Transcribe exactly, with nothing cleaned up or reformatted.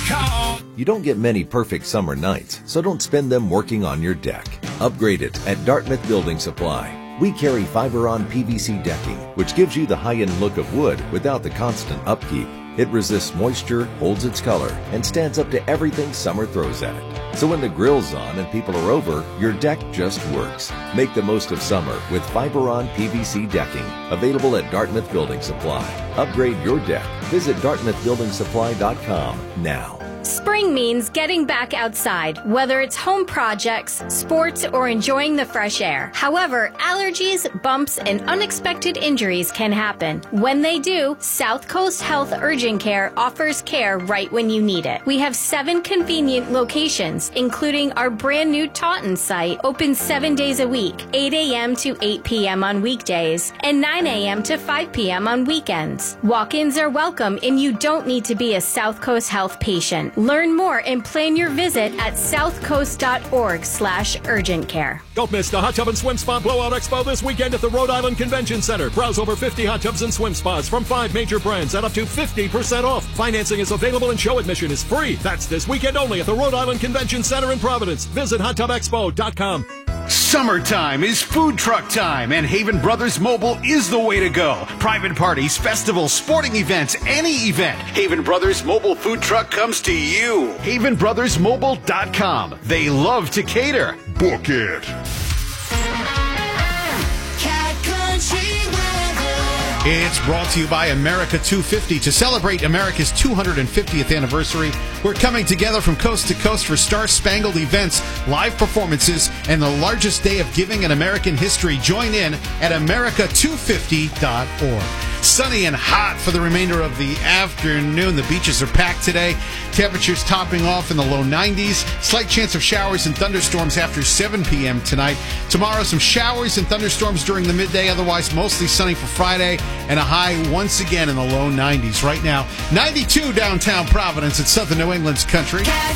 com. You don't get many perfect summer nights, so don't spend them working on your deck. Upgrade it at Dartmouth Building Supply. We carry Fiberon P V C decking, which gives you the high-end look of wood without the constant upkeep. It resists moisture, holds its color, and stands up to everything summer throws at it. So when the grill's on and people are over, your deck just works. Make the most of summer with Fiberon P V C decking, available at Dartmouth Building Supply. Upgrade your deck. Visit Dartmouth Building Supply dot com now. Spring means getting back outside, whether it's home projects, sports, or enjoying the fresh air. However, allergies, bumps, and unexpected injuries can happen. When they do, South Coast Health Urgent Care offers care right when you need it. We have seven convenient locations, including our brand new Taunton site, open seven days a week, eight a.m. to eight p.m. on weekdays, and nine a.m. to five p.m. on weekends. Walk-ins are welcome, and you don't need to be a South Coast Health patient. Learn more and plan your visit at southcoast.org slash urgent care. Don't miss the Hot Tub and Swim Spa Blowout Expo this weekend at the Rhode Island Convention Center. Browse over fifty hot tubs and swim spas from five major brands at up to fifty percent off. Financing is available and show admission is free. That's this weekend only at the Rhode Island Convention Center in Providence. Visit hot tub expo dot com. Summertime is food truck time, and Haven Brothers Mobile is the way to go. Private parties, festivals, sporting events, any event. Haven Brothers Mobile Food Truck comes to you. haven brothers mobile dot com. They love to cater. Book it. Cat Country Weather. It's brought to you by America two fifty. To celebrate America's two hundred fiftieth anniversary, we're coming together from coast to coast for star-spangled events, live performances, and the largest day of giving in American history. Join in at america two fifty dot org. Sunny and hot for the remainder of the afternoon. The beaches are packed today. Temperatures topping off in the low nineties. Slight chance of showers and thunderstorms after seven p.m. tonight. Tomorrow, some showers and thunderstorms during the midday. Otherwise, mostly sunny for Friday, and a high once again in the low nineties. Right now, ninety-two downtown Providence at Southern New England's Country.